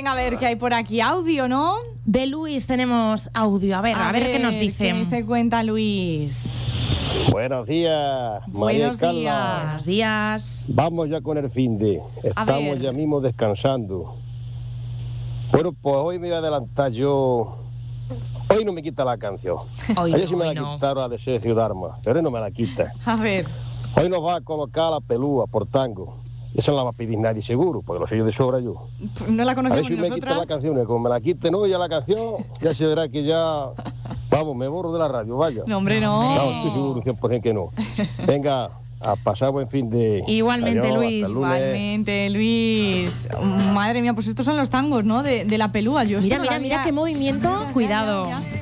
Venga, a ver qué hay por aquí. Audio, ¿no? De Luis tenemos audio. A ver qué nos dice. ¿Qué se cuenta, Luis? Buenos días, María y Buenos Carla. días. Buenos días. Vamos ya con el finde. Estamos ver. ya mismo descansando. Bueno, pues hoy me voy a adelantar yo. Hoy no me quita la canción. Ayer sí me la quitaron a de Sergio Darma, pero hoy no me la quita. A ver. Hoy nos va a colocar la pelúa por tango. Esa no la va a pedir nadie seguro, porque lo sé yo de sobra yo. No la A ver conocemos si ni me quita nosotras. la canción, como me la quiten hoy ya la canción, ya se verá que ya... Vamos, me borro de la radio, vaya. No, hombre, no. No, estoy seguro 100% que no. Venga, a pasar buen fin de... Igualmente, Adiós, Luis. hasta el lunes. Igualmente, Luis. Madre mía, pues estos son los tangos, ¿no? De la pelúa. Yo esto Mira, no mira, la mira había- qué movimiento. Ya, Cuidado. ya.